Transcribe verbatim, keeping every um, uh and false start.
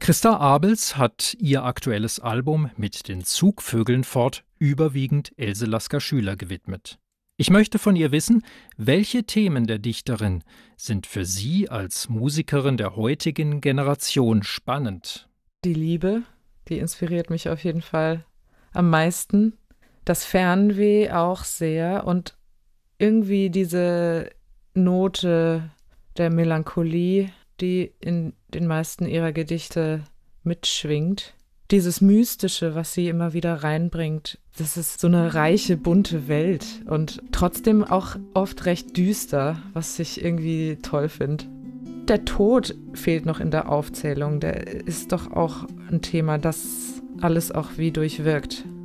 Christa Abels hat ihr aktuelles Album Mit den Zugvögeln fort überwiegend Else Lasker-Schüler gewidmet. Ich möchte von ihr wissen, welche Themen der Dichterin sind für sie als Musikerin der heutigen Generation spannend. Die Liebe, die inspiriert mich auf jeden Fall am meisten. Das Fernweh auch sehr und irgendwie diese Note der Melancholie, die in den meisten ihrer Gedichte mitschwingt. Dieses Mystische, was sie immer wieder reinbringt, das ist so eine reiche, bunte Welt und trotzdem auch oft recht düster, was ich irgendwie toll finde. Der Tod fehlt noch in der Aufzählung, der ist doch auch ein Thema, das alles auch wie durchwirkt.